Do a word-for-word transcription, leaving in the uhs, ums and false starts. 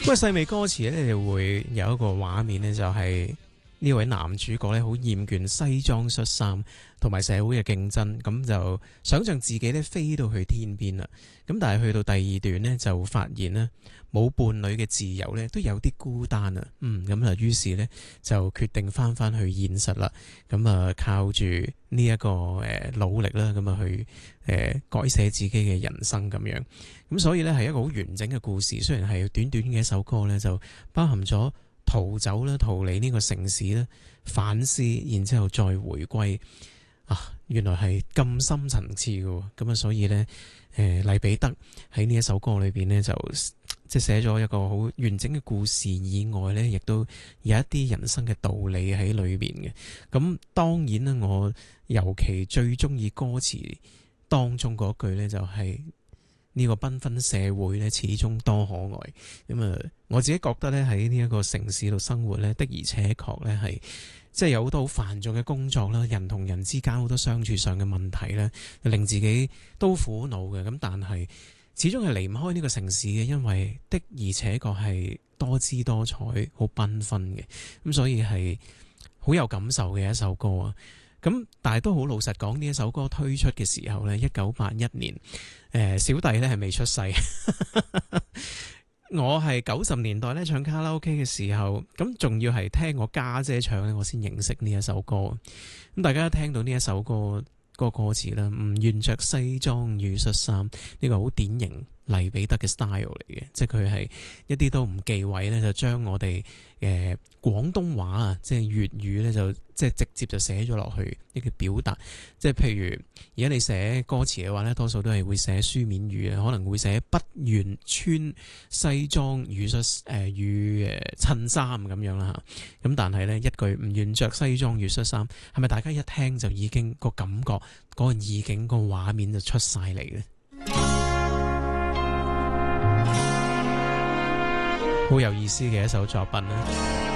咁啊，細味歌詞咧，你會有一個畫面呢，就係呢位男主角咧，好厭倦西裝恤衫同埋社會嘅競爭，咁就想象自己咧飛到去天邊啦。咁但係去到第二段呢，就發現呢冇伴侶嘅自由咧，都有啲孤單啊。嗯，咁啊，於是呢，就決定翻翻去現實啦。咁啊，靠住呢一個誒努力啦，咁啊去誒改寫自己嘅人生咁樣。咁所以呢，係一個好完整嘅故事。雖然係短短嘅一首歌呢，就包含咗逃走啦、逃離呢個城市啦、反思，然之後再回歸啊，原來係咁深層次嘅。咁啊，所以呢，誒黎彼得喺呢一首歌裏邊呢，就即係寫咗一個好完整嘅故事以外呢，亦都有一啲人生嘅道理喺裏邊嘅。咁當然啦，我尤其最中意歌詞當中嗰句呢，就係、是。呢個繽紛社會咧，始終多可愛。咁啊，我自己覺得咧，喺呢一個城市度生活咧，的而且確咧係，即係有好多好繁重嘅工作啦，人同人之間好多相處上嘅問題咧，令自己都苦惱嘅。咁但係始終係離唔開呢個城市嘅，因為的而且確係多姿多彩、好繽紛嘅。咁所以係好有感受嘅一首歌啊！咁但係都好老實講，呢一首歌推出嘅時候呢，一九八一年，誒、呃、小弟呢係未出世，我係九十年代咧唱卡拉 OK 嘅時候，咁仲要係聽我家姐唱咧，我先認識呢一首歌。咁大家聽到呢一首歌個歌詞啦，唔願着西裝與恤衫，呢個好典型黎彼得嘅 style 嚟嘅，即係佢係一啲都唔忌諱咧，就將我哋誒廣東話啊，即係粵語咧，就即係直接就寫咗落去一個表達。即係譬如而家你寫歌詞嘅話咧，多數都係會寫書面語啊，可能會寫不願穿西裝與恤誒與誒襯衫咁樣啦嚇。咁但係咧一句唔願着西裝與恤衫，係咪大家一聽就已經個感覺、嗰個意境、個畫面就出晒嚟咧？好有意思嘅一首作品啦。